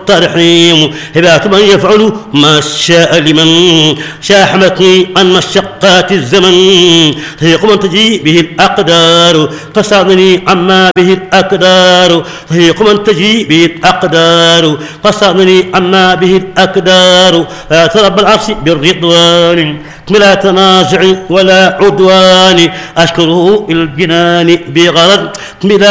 الترحيم هبات من يفعل ما شاء لمن شاحمتني عن مشقات الزمن طريق من تجي به الأقدار تصادني عما به الأقدار طريق من تجي به الأقدار تصادني عما به الأقدار يا رب العرش بالرضوان بلا تنازع ولا عدوان أشكره الجنان بغرض بلا